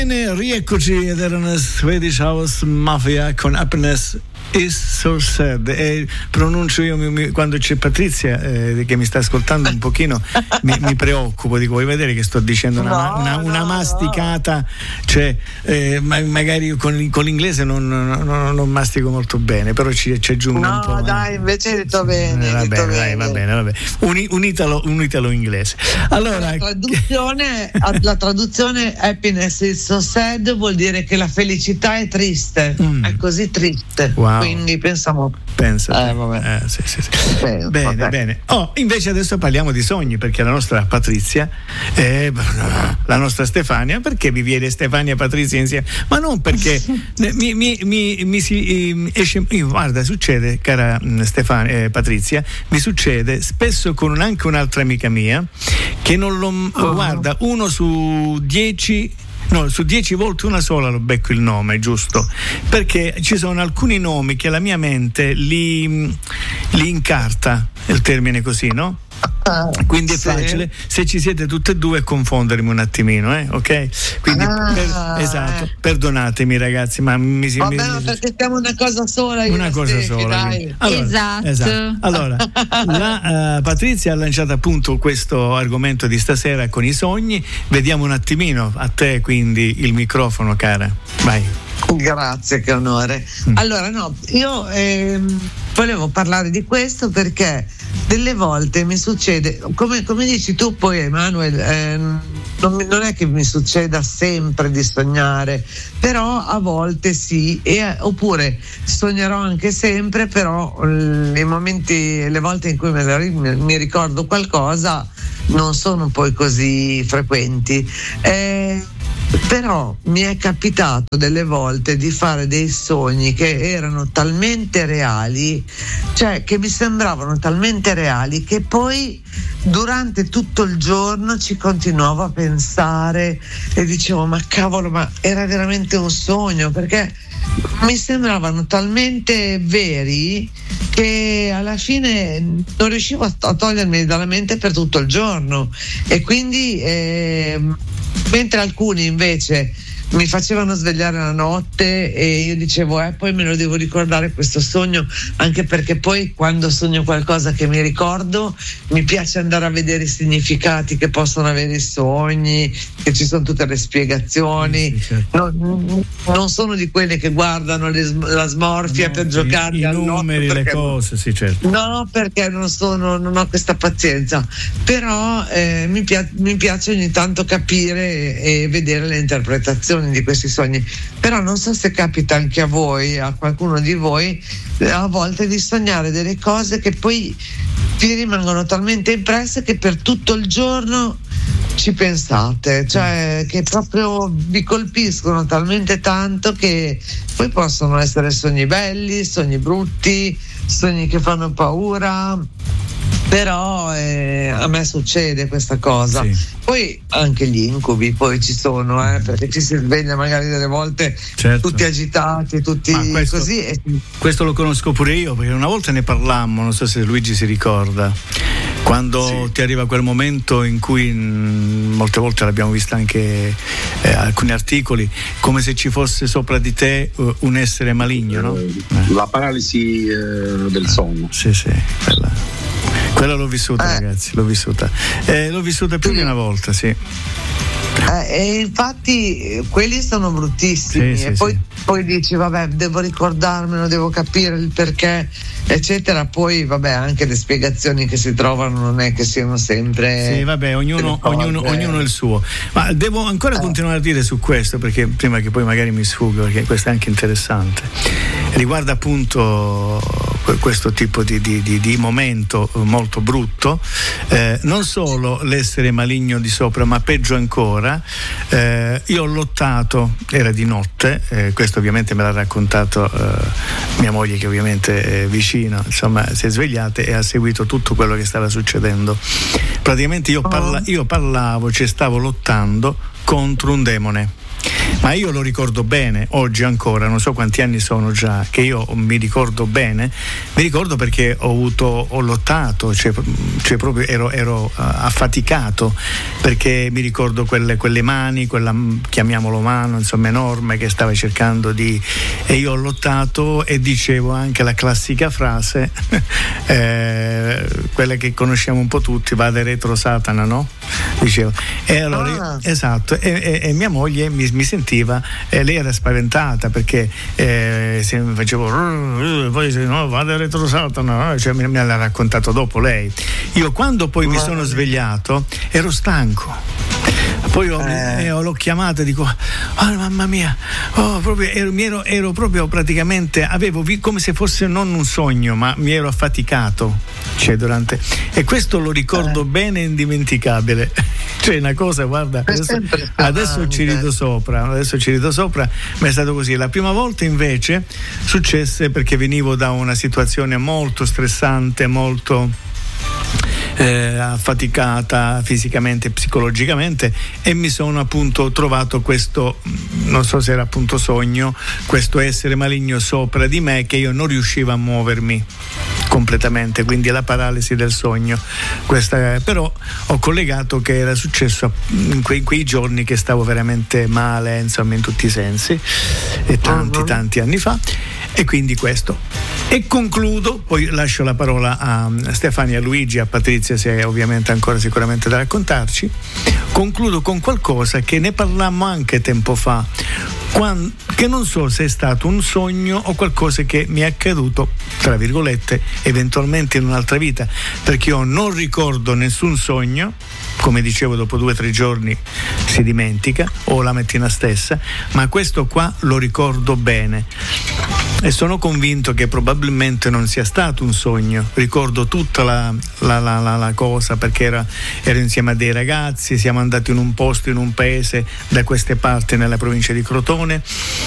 Bene, rieccoci ed erano Swedish House Mafia con Happiness is so sad. E pronuncio io quando c'è Patrizia che mi sta ascoltando un pochino mi preoccupo, dico, vuoi vedere che sto dicendo una masticata, cioè magari con l'inglese non mastico molto bene, però ci aggiungo un po'. No, dai, invece hai detto bene. Va bene. Unitalo inglese. Allora, la traduzione Happiness is so sad vuol dire che la felicità è triste, è così triste. Wow. Quindi pensa. Sì. Bene. Invece adesso parliamo di sogni, perché la nostra Patrizia, la nostra Stefania, perché vi viene Stefania e Patrizia insieme? Ma non perché mi si esce. Guarda, succede, cara Stefania, Patrizia, mi succede spesso con anche un'altra amica mia che non lo guarda, uno su 10. No, su 10 volte una sola lo becco il nome, giusto? Perché ci sono alcuni nomi che la mia mente li incarta, è il termine così, no? Quindi è facile, se ci siete tutte e due, confondermi un attimino, ok? Quindi esatto, perdonatemi ragazzi, ma perché siamo una cosa sola. Dai. Allora, esatto. Allora, la Patrizia ha lanciato appunto questo argomento di stasera con i sogni. Vediamo un attimino, a te quindi il microfono, cara, vai. Grazie, che onore. Allora, io volevo parlare di questo perché delle volte mi succede, come dici tu poi, Emanuel, non è che mi succeda sempre di sognare, però a volte sì, oppure sognerò anche sempre, però le volte in cui mi ricordo qualcosa non sono poi così frequenti. Però mi è capitato delle volte di fare dei sogni che erano talmente reali, cioè che mi sembravano talmente reali, che poi durante tutto il giorno ci continuavo a pensare e dicevo, ma cavolo, ma era veramente un sogno, perché mi sembravano talmente veri che alla fine non riuscivo a togliermi dalla mente per tutto il giorno. E quindi mentre alcuni invece mi facevano svegliare la notte e io dicevo poi me lo devo ricordare questo sogno, anche perché poi quando sogno qualcosa che mi ricordo mi piace andare a vedere i significati che possono avere i sogni, che ci sono tutte le spiegazioni. Sì, certo. Non sono di quelle che guardano la smorfia per giocare i numeri, le cose, sì, certo. No, perché non ho questa pazienza, però mi piace ogni tanto capire e vedere le interpretazioni di questi sogni. Però non so se capita anche a voi, a qualcuno di voi, a volte di sognare delle cose che poi vi rimangono talmente impresse che per tutto il giorno ci pensate, cioè che proprio vi colpiscono talmente tanto che poi possono essere sogni belli, sogni brutti, sogni che fanno paura. Però a me succede questa cosa. Sì. Poi anche gli incubi poi ci sono, perché ci si sveglia magari delle volte, certo, tutti agitati, tutti così. Questo lo conosco pure io, perché una volta ne parlammo, non so se Luigi si ricorda, quando ti arriva quel momento in cui molte volte l'abbiamo vista anche alcuni articoli, come se ci fosse sopra di te un essere maligno, no? La paralisi del sonno. Sì, quella l'ho vissuta, ragazzi, l'ho vissuta più di una volta, sì. E infatti quelli sono bruttissimi, sì, poi dici vabbè, devo ricordarmelo, devo capire il perché, eccetera. Poi vabbè, anche le spiegazioni che si trovano non è che siano sempre. Sì, vabbè, ognuno il suo. Ma devo ancora continuare a dire su questo, perché prima che poi magari mi sfuggo, perché questo è anche interessante. Riguarda appunto questo tipo di momento molto brutto, non solo l'essere maligno di sopra, ma peggio ancora. Io ho lottato, era di notte, questo ovviamente me l'ha raccontato mia moglie, che ovviamente è vicino, insomma si è svegliata e ha seguito tutto quello che stava succedendo. Praticamente io parlavo, stavo lottando contro un demone. ma io lo ricordo bene, oggi ancora, non so quanti anni sono già, che io mi ricordo bene, mi ricordo perché ho lottato, cioè proprio ero affaticato, perché mi ricordo quelle mani, quella, chiamiamolo mano, insomma enorme, che stava cercando e io ho lottato e dicevo anche la classica frase, quella che conosciamo un po' tutti, vade retro Satana, no? Dicevo. E allora esatto, e mia moglie mi sentiva, lei era spaventata perché se mi facevo poi no, vado retro Satana, cioè me l'ha raccontato dopo lei. Io quando poi mi sono svegliato ero stanco, poi l'ho chiamata e dico mamma mia, proprio ero proprio praticamente, avevo come se fosse non un sogno, ma mi ero affaticato, cioè e questo lo ricordo bene, indimenticabile. Cioè una cosa, guarda, adesso ci rido sopra, ma è stato così. La prima volta invece successe perché venivo da una situazione molto stressante, molto affaticata fisicamente e psicologicamente, e mi sono appunto trovato questo, non so se era appunto sogno, questo essere maligno sopra di me che io non riuscivo a muovermi completamente, quindi la paralisi del sogno. Però ho collegato che era successo in quei giorni che stavo veramente male, insomma, in tutti i sensi, e tanti anni fa. E quindi questo. E concludo, poi lascio la parola a Stefania, a Luigi, a Patrizia, se ovviamente ancora sicuramente da raccontarci. Concludo con qualcosa che ne parlammo anche tempo fa, che non so se è stato un sogno o qualcosa che mi è accaduto, tra virgolette, eventualmente in un'altra vita, perché io non ricordo nessun sogno, come dicevo, dopo 2 o 3 giorni si dimentica, o la mattina stessa, ma questo qua lo ricordo bene. E sono convinto che probabilmente non sia stato un sogno. Ricordo tutta la cosa, perché ero insieme a dei ragazzi, siamo andati in un posto, in un paese da queste parti nella provincia di Crotone,